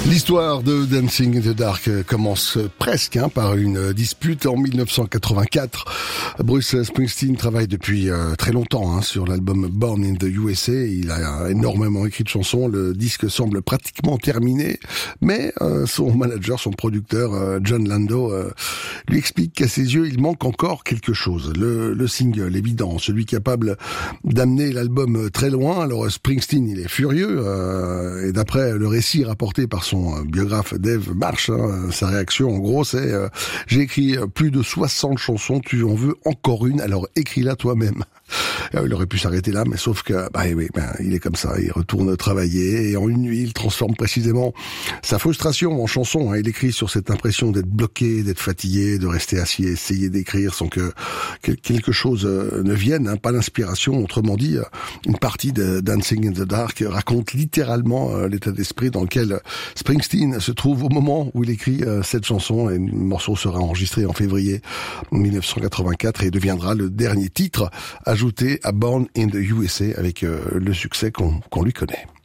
L'histoire de Dancing in the Dark commence presque par une dispute en 1984. Bruce Springsteen travaille depuis très longtemps sur l'album Born in the USA. Il a énormément écrit de chansons. Le disque semble pratiquement terminé, mais son manager, son producteur John Lando lui explique qu'à ses yeux, il manque encore quelque chose. Le single, évident, celui capable d'amener l'album très loin. Alors Springsteen, il est furieux et d'après le récit rapporté par son biographe Dave Marsh, sa réaction en gros c'est j'ai écrit plus de 60 chansons, tu en veux encore une, alors écris-la toi-même. Il aurait pu s'arrêter là, mais sauf que il est comme ça, il retourne travailler et en une nuit il transforme précisément sa frustration en chanson. Il écrit sur cette impression d'être bloqué, d'être fatigué, de rester assis et essayer d'écrire sans que quelque chose ne vienne, pas d'inspiration. Autrement dit, une partie de Dancing in the Dark raconte littéralement l'état d'esprit dans lequel Springsteen se trouve au moment où il écrit cette chanson, et le morceau sera enregistré en février 1984 et deviendra le dernier titre ajouté à Born in the USA avec le succès qu'on lui connaît.